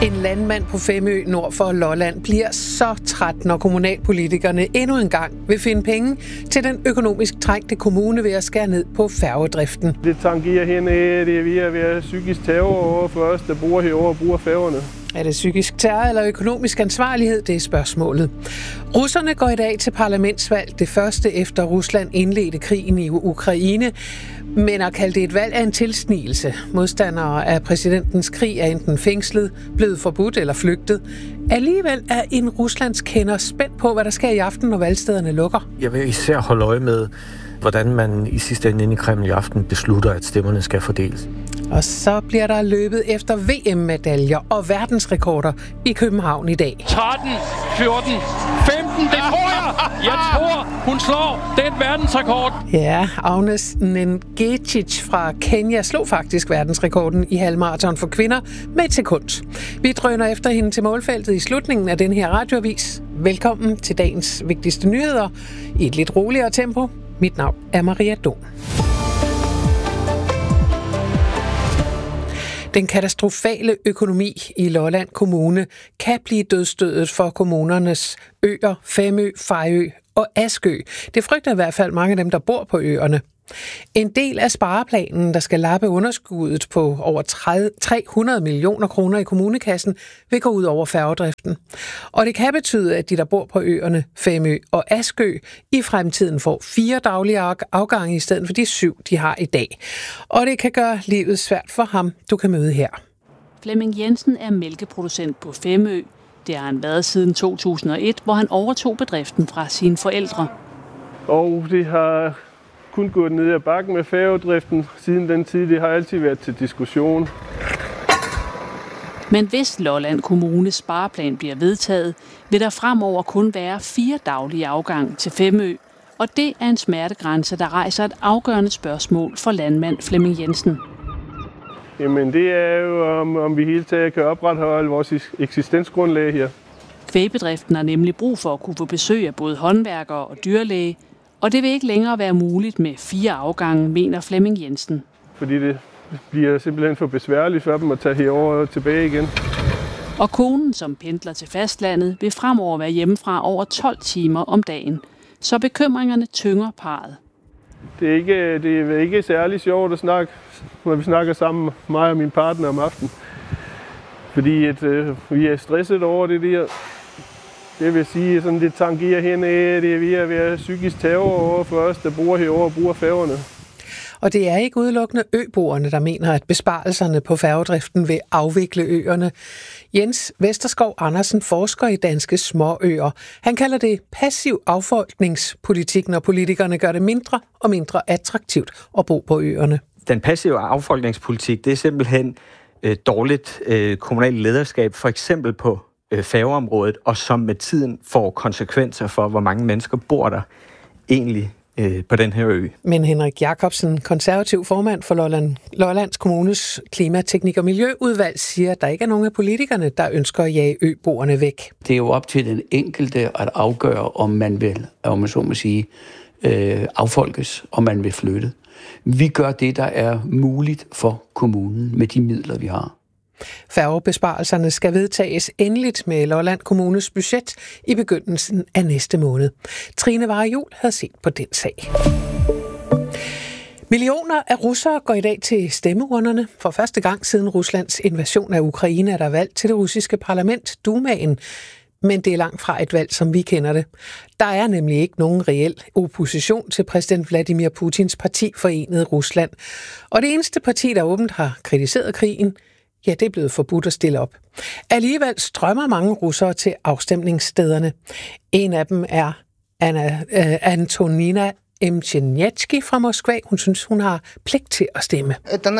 En landmand på Femø nord for Lolland bliver så træt, når kommunalpolitikerne endnu en gang vil finde penge til den økonomisk trængte kommune ved at skære ned på færgedriften. Det tangerer henad, det er ved at være psykisk terror over for os, der bor herovre og bruger færgerne. Er det psykisk terror eller økonomisk ansvarlighed? Det er spørgsmålet. Russerne går i dag til parlamentsvalg, det første efter Rusland indledte krigen i Ukraine, men at kalde det et valg er en tilsnigelse. Modstandere af præsidentens krig er enten fængslet, blevet forbudt eller flygtet. Alligevel er en Ruslands kender spændt på, hvad der sker i aften, når valgstederne lukker. Jeg vil især holde øje med, hvordan man i sidste ende inde i Kreml i aften beslutter, at stemmerne skal fordeles. Og så bliver der løbet efter VM-medaljer og verdensrekorder i København i dag. 13, 14, 15, det tror jeg! Jeg tror, hun slår den verdensrekord. Ja, Agnes Nengetic fra Kenya slog faktisk verdensrekorden i halvmarathon for kvinder med et sekund. Vi drøner efter hende til målfeltet i slutningen af den her radioavis. Velkommen til dagens vigtigste nyheder i et lidt roligere tempo. Mit navn er Maria Dom. Den katastrofale økonomi i Lolland Kommune kan blive dødsstødet for kommunernes øer, Femø, Fejø og Askø. Det frygter i hvert fald mange af dem, der bor på øerne. En del af spareplanen, der skal lappe underskuddet på over 300 millioner kroner i kommunekassen, vil gå ud over færgedriften. Og det kan betyde, at de, der bor på øerne Femø og Askø, i fremtiden får 4 daglige afgange i stedet for de 7, de har i dag. Og det kan gøre livet svært for ham, du kan møde her. Flemming Jensen er mælkeproducent på Femø. Det har han været siden 2001, hvor han overtog bedriften fra sine forældre. Og det har kun gået ned ad bakken med færgedriften siden den tid. Det har altid været til diskussion. Men hvis Lolland Kommunes spareplan bliver vedtaget, vil der fremover kun være 4 daglige afgang til Femø. Og det er en smertegrænse, der rejser et afgørende spørgsmål for landmand Flemming Jensen. Jamen det er jo, om vi hele taget kan opretholde vores eksistensgrundlag her. Kvægbedriften har nemlig brug for at kunne få besøg af både håndværkere og dyrlæge, og det vil ikke længere være muligt med 4 afgange, mener Flemming Jensen. Fordi det bliver simpelthen for besværligt for dem at tage herover og tilbage igen. Og konen, som pendler til fastlandet, vil fremover være hjemmefra over 12 timer om dagen. Så bekymringerne tynger parret. Det er ikke særlig sjovt at snakke, når vi snakker sammen, mig og min partner om aftenen. Fordi vi er stresset over det der. Det vil sige, at det tangerer henad, det er ved at være psykisk terror over for os, der bor herovre og bruger færgerne. Og det er ikke udelukkende øboerne, der mener, at besparelserne på færgedriften vil afvikle øerne. Jens Vesterskov Andersen forsker i danske småøer. Han kalder det passiv affolkningspolitik, når politikerne gør det mindre og mindre attraktivt at bo på øerne. Den passive affolkningspolitik, det er simpelthen dårligt kommunalt lederskab, for eksempel på færgeområdet, og som med tiden får konsekvenser for, hvor mange mennesker bor der egentlig på den her ø. Men Henrik Jacobsen, konservativ formand for Lollands Kommunes Klimateknik- og Miljøudvalg, siger, at der ikke er nogen af politikerne, der ønsker at jage øboerne væk. Det er jo op til den enkelte at afgøre, om man vil, om man så må sige, affolkes, om man vil flytte. Vi gør det, der er muligt for kommunen med de midler, vi har. Færgebesparelserne skal vedtages endeligt med Lolland Kommunes budget i begyndelsen af næste måned. Trine Varejul havde set på den sag. Millioner af russere går i dag til stemmeurnerne. For første gang siden Ruslands invasion af Ukraine er der valg til det russiske parlament, Dumaen. Men det er langt fra et valg, som vi kender det. Der er nemlig ikke nogen reel opposition til præsident Vladimir Putins parti Forenede Rusland. Og det eneste parti, der åbent har kritiseret krigen, ja, det er blevet forbudt at stille op. Alligevel strømmer mange russere til afstemningsstederne. En af dem er Antonina Emchenetski fra Moskva. Hun synes, hun har pligt til at stemme.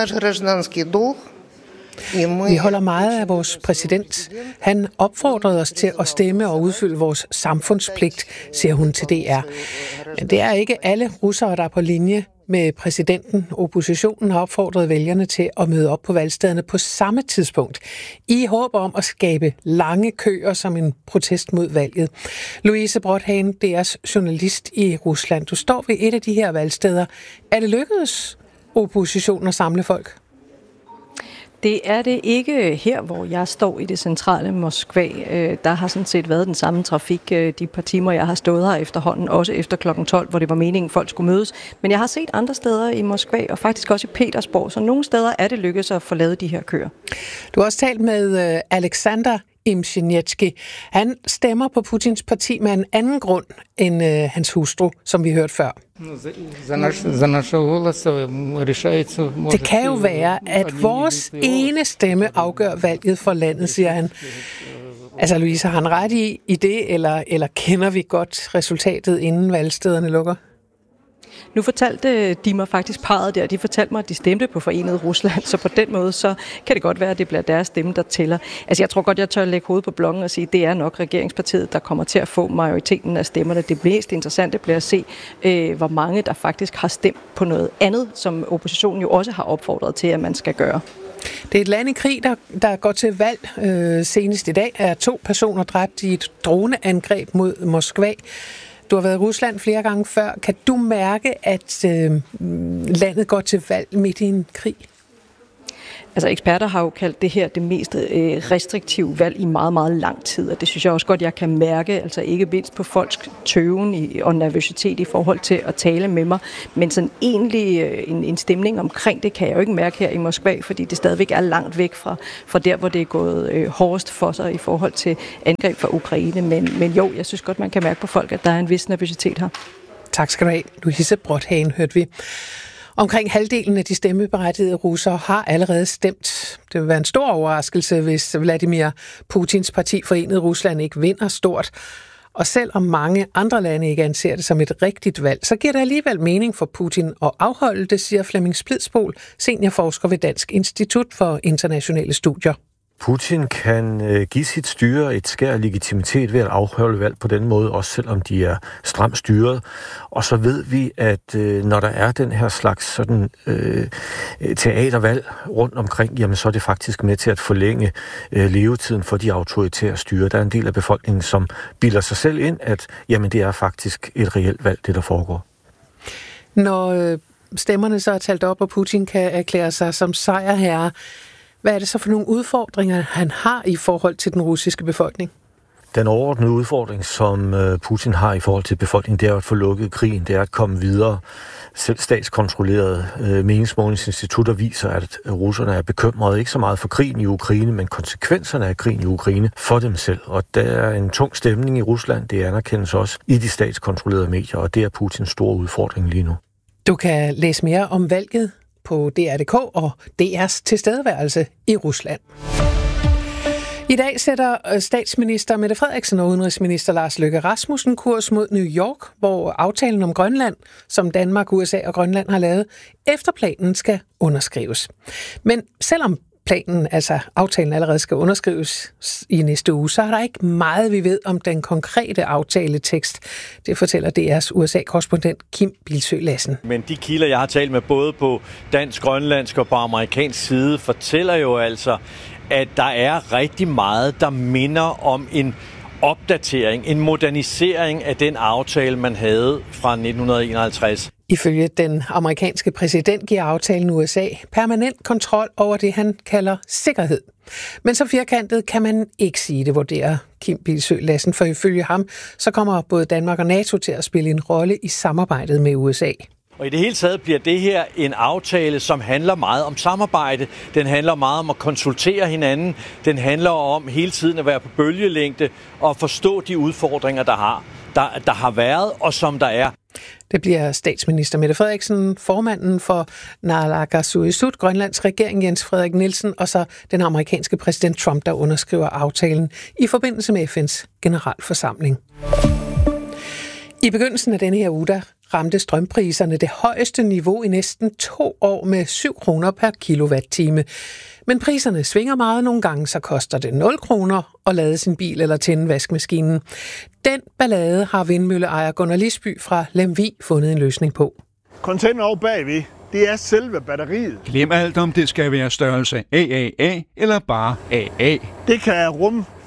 Vi holder meget af vores præsident. Han opfordrede os til at stemme og udfylde vores samfundspligt, siger hun til DR. Men det er ikke alle russere, der er på linje med præsidenten. Oppositionen har opfordret vælgerne til at møde op på valgstederne på samme tidspunkt, i håb om at skabe lange køer som en protest mod valget. Louise Brodhagen, DR's journalist i Rusland. Du står ved et af de her valgsteder. Er det lykkedes oppositionen at samle folk? Det er det ikke her, hvor jeg står i det centrale Moskva. Der har sådan set været den samme trafik de par timer, jeg har stået her efterhånden, også efter klokken 12, hvor det var meningen, folk skulle mødes. Men jeg har set andre steder i Moskva, og faktisk også i Petersborg, så nogle steder er det lykkedes at få lavet de her køer. Du har også talt med Alexander Imshinetski. Han stemmer på Putins parti med en anden grund end hans hustru, som vi hørte før. Det kan jo være, at vores ene stemme afgør valget for landet, siger han. Altså, Louise, har han ret i det, eller kender vi godt resultatet, inden valgstederne lukker? Nu fortalte de mig faktisk parret der, de fortalte mig, at de stemte på Forenet Rusland, så på den måde, så kan det godt være, at det bliver deres stemme, der tæller. Altså jeg tror godt, jeg tør lægge hovedet på blokken og sige, at det er nok regeringspartiet, der kommer til at få majoriteten af stemmerne. Det mest interessante bliver at se, hvor mange der faktisk har stemt på noget andet, som oppositionen jo også har opfordret til, at man skal gøre. Det er et land i krig, der går til valg. Senest i dag er 2 personer dræbt i et droneangreb mod Moskva. Du har været i Rusland flere gange før. Kan du mærke, at landet går til valg midt i en krig? Altså eksperter har jo kaldt det her det mest restriktive valg i meget, meget lang tid, og det synes jeg også godt, jeg kan mærke, altså ikke mindst på folks tøven og nervøsitet i forhold til at tale med mig, men sådan egentlig en stemning omkring det kan jeg jo ikke mærke her i Moskva, fordi det stadigvæk er langt væk fra der, hvor det er gået hårdest for sig i forhold til angreb fra Ukraine, men jo, jeg synes godt, man kan mærke på folk, at der er en vis nervøsitet her. Tak skal du have. Louise Brothagen hørte vi. Omkring halvdelen af de stemmeberettigede russere har allerede stemt. Det vil være en stor overraskelse, hvis Vladimir Putins parti Forenet Rusland ikke vinder stort. Og selvom mange andre lande ikke anser det som et rigtigt valg, så giver det alligevel mening for Putin at afholde det, siger Flemming Splidsbol, seniorforsker ved Dansk Institut for Internationale Studier. Putin kan give sit styre et skær legitimitet ved at afholde valg på den måde, også selvom de er stramt styret. Og så ved vi, at når der er den her slags sådan, teatervalg rundt omkring, jamen så er det faktisk med til at forlænge levetiden for de autoritære styre. Der er en del af befolkningen, som bilder sig selv ind, at jamen, det er faktisk et reelt valg, det der foregår. Når stemmerne så er talt op, og Putin kan erklære sig som sejrherre, hvad er det så for nogle udfordringer, han har i forhold til den russiske befolkning? Den overordnede udfordring, som Putin har i forhold til befolkningen, det er at få lukket krigen, det er at komme videre. Selv statskontrollerede meningsmålingsinstitutter viser, at russerne er bekymrede ikke så meget for krigen i Ukraine, men konsekvenserne af krigen i Ukraine for dem selv. Og der er en tung stemning i Rusland, det anerkendes også i de statskontrollerede medier, og det er Putins store udfordring lige nu. Du kan læse mere om valget på DR.dk og DR's tilstedeværelse i Rusland. I dag sætter statsminister Mette Frederiksen og udenrigsminister Lars Løkke Rasmussen kurs mod New York, hvor aftalen om Grønland, som Danmark, USA og Grønland har lavet, efter planen skal underskrives. Men selvom planen, altså aftalen allerede skal underskrives i næste uge, så er der ikke meget, vi ved om den konkrete aftaletekst. Det fortæller DR's USA-korrespondent Kim Bilsøe Lassen. Men de kilder, jeg har talt med både på dansk, grønlandsk og på amerikansk side, fortæller jo altså, at der er rigtig meget, der minder om en opdatering, en modernisering af den aftale, man havde fra 1951. Ifølge den amerikanske præsident giver aftalen USA permanent kontrol over det, han kalder sikkerhed. Men så firkantet kan man ikke sige det, vurderer Kim Bilsøe Lassen, for ifølge ham, så kommer både Danmark og NATO til at spille en rolle i samarbejdet med USA. Og i det hele taget bliver det her en aftale, som handler meget om samarbejde. Den handler meget om at konsultere hinanden. Den handler om hele tiden at være på bølgelængde og forstå de udfordringer, der har været og som der er. Det bliver statsminister Mette Frederiksen, formanden for Naalakkersuisut, Grønlands regering Jens Frederik Nielsen, og så den amerikanske præsident Trump, der underskriver aftalen i forbindelse med FN's generalforsamling. I begyndelsen af denne her uge, der ramte strømpriserne det højeste niveau i næsten 2 år med 7 kroner per kilowatt-time. Men priserne svinger meget. Nogle gange så koster det 0 kroner at lade sin bil eller tænde vaskemaskinen. Den ballade har vindmølleejer Gunnar Lisby fra Lemvig fundet en løsning på. Container over bagved, det er selve batteriet. Glem alt om det skal være størrelse AAA eller bare AA. Det kan rumme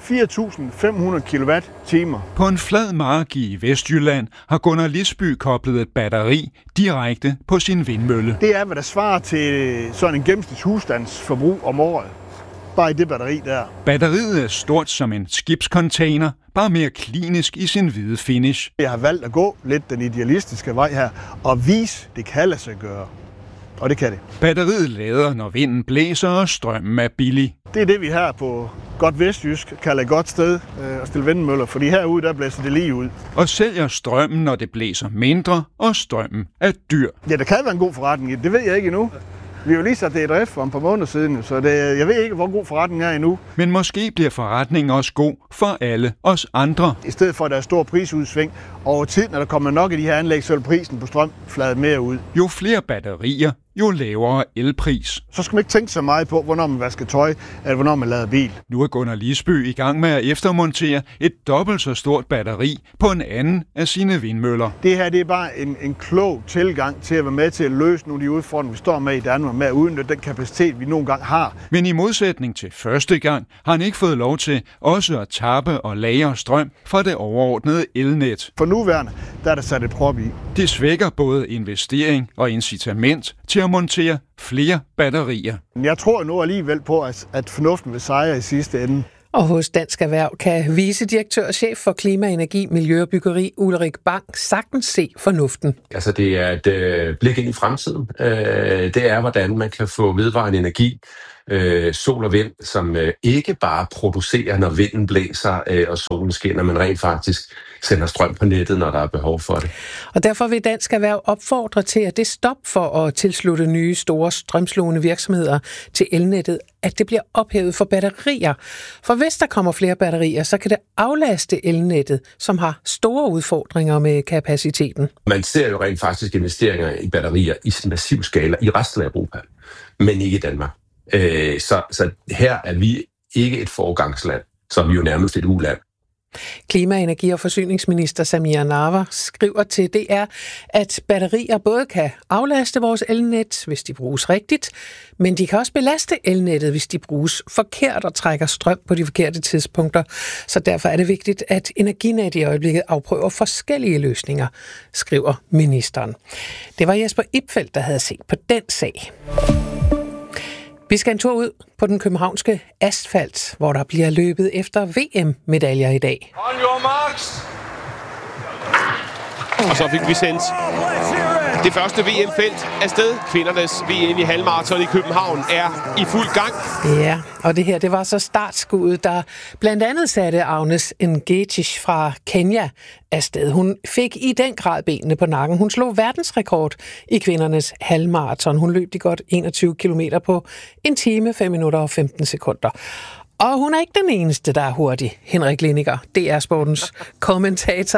4.500 kWh. På en flad mark i Vestjylland har Gunnar Lisby koblet et batteri direkte på sin vindmølle. Det er, hvad der svarer til sådan en gennemsnits husstandsforbrug om året. Bare i det batteri der. Batteriet er stort som en skibscontainer, bare mere klinisk i sin hvide finish. Jeg har valgt at gå lidt den idealistiske vej her og vise, det kan lade sig gøre. Og det kan det. Batteriet lader, når vinden blæser og strømmen er billig. Det er det, vi her på godt vestjysk kalder et godt sted at stille vindmøller, fordi herude der blæser det lige ud. Og sælger strømmen, når det blæser mindre, og strømmen er dyr. Ja, der kan være en god forretning i det. Det ved jeg ikke endnu. Vi har jo lige sat det i drift for et par måneder siden, så jeg ved ikke, hvor god forretningen er endnu. Men måske bliver forretningen også god for alle os andre. I stedet for, at der er stor prisudsving over tid, når der kommer nok af de her anlæg, så vil prisen på strøm flade mere ud. Jo flere batterier, jo lavere elpris. Så skal man ikke tænke så meget på, hvornår man vasker tøj, eller hvornår man lader bil. Nu er Gunnar Lisby i gang med at eftermontere et dobbelt så stort batteri på en anden af sine vindmøller. Det her det er bare en klog tilgang til at være med til at løse nogle af de udfordringer, vi står med i Danmark, med at udnytte den kapacitet, vi nogle gange har. Men i modsætning til første gang, har han ikke fået lov til også at tappe og lagre strøm fra det overordnede elnet. For nuværende, der er der sat et prop i. Det svækker både investering og incitament til at montere flere batterier. Jeg tror nu alligevel på, at fornuften vil sejre i sidste ende. Og hos Dansk Erhverv kan vicedirektør og chef for klima, energi, miljø og byggeri Ulrik Bang sagtens se fornuften. Altså det er et blik ind i fremtiden. Det er, hvordan man kan få vedvarende energi, sol og vind, som ikke bare producerer, når vinden blæser og solen skinner, men rent faktisk sender strøm på nettet, når der er behov for det. Og derfor vil Dansk Erhverv opfordre til, at det stop for at tilslutte nye store strømslugende virksomheder til elnettet, at det bliver ophævet for batterier. For hvis der kommer flere batterier, så kan det aflaste elnettet, som har store udfordringer med kapaciteten. Man ser jo rent faktisk investeringer i batterier i massiv skala i resten af Europa, men ikke i Danmark. Så her er vi ikke et foregangsland, så er vi jo nærmest et uland. Klima-, energi- og forsyningsminister Samir Nawa skriver til DR, at batterier både kan aflaste vores elnet, hvis de bruges rigtigt, men de kan også belaste elnettet, hvis de bruges forkert og trækker strøm på de forkerte tidspunkter. Så derfor er det vigtigt, at Energinet i øjeblikket afprøver forskellige løsninger, skriver ministeren. Det var Jesper Ipfeldt, der havde set på den sag. Vi skal en tur ud på den københavnske asfalt, hvor der bliver løbet efter VM-medaljer i dag. On your marks. Og så fik vi sendt det første VM-felt afsted. Kvindernes VM i halvmarathon i København er i fuld gang. Ja, og det her, det var så startskuddet, der blandt andet satte Agnes Ngetich fra Kenya afsted. Hun fik i den grad benene på nakken. Hun slog verdensrekord i kvindernes halvmarathon. Hun løb de godt 21 kilometer på 1 time, 5 minutter og 15 sekunder. Og hun er ikke den eneste, der er hurtig. Henrik Liniger, DR Sportens kommentator.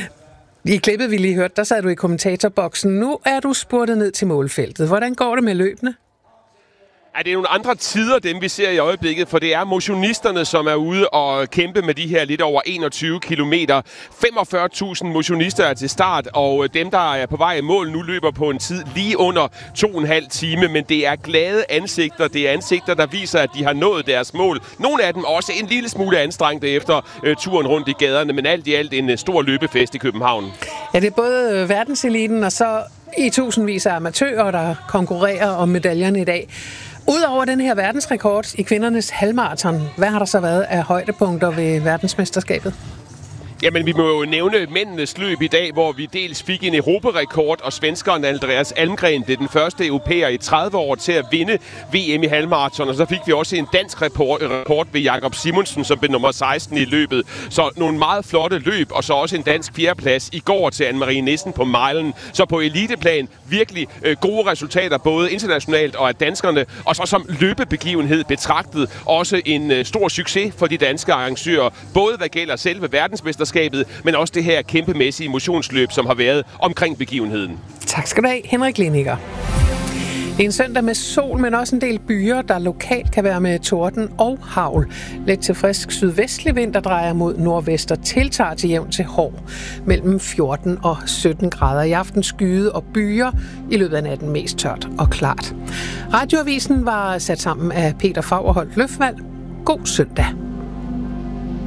I klippet, vi lige hørte, der sad du i kommentatorboksen. Nu er du spurtet ned til målfeltet. Hvordan går det med løbene? Ja, det er nogle andre tider, dem vi ser i øjeblikket, for det er motionisterne, som er ude og kæmpe med de her lidt over 21 kilometer. 45.000 motionister er til start, og dem, der er på vej i mål nu, løber på en tid lige under 2,5 time. Men det er glade ansigter. Det er ansigter, der viser, at de har nået deres mål. Nogle af dem også en lille smule anstrengte efter turen rundt i gaderne, men alt i alt en stor løbefest i København. Ja, det er både verdenseliten og så i tusindvis af amatører, der konkurrerer om medaljerne i dag. Udover den her verdensrekord i kvindernes halvmarathon, hvad har der så været af højdepunkter ved verdensmesterskabet? Jamen, vi må jo nævne mændenes løb i dag, hvor vi dels fik en europarekord, og svenskeren Andreas Almgren blev den første europæer i 30 år til at vinde VM i halvmarathon, og så fik vi også en dansk rekord ved Jakob Simonsen, som blev nummer 16 i løbet. Så nogle meget flotte løb, og så også en dansk fjerdeplads i går til Anne-Marie Nissen på milen. Så på eliteplan virkelig gode resultater, både internationalt og af danskerne, og så som løbebegivenhed betragtet også en stor succes for de danske arrangører, både hvad gælder selve verdensmesterskabet, men også det her kæmpemæssige motionsløb, som har været omkring begivenheden. Tak skal du have, Henrik Liniger. Det er en søndag med sol, men også en del byer, der lokalt kan være med torden og hagl. Let til frisk sydvestlig vind, der drejer mod nordvest og tiltager til jævn til hård. Mellem 14 og 17 grader i aften, skyde og byer. I løbet af natten mest tørt og klart. Radioavisen var sat sammen af Peter Fagerholt Løfvald. God søndag.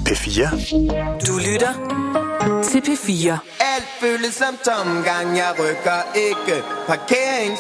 P4. Du lytter til P4. Alt føles som tomgang, jeg rykker ikke. Parkering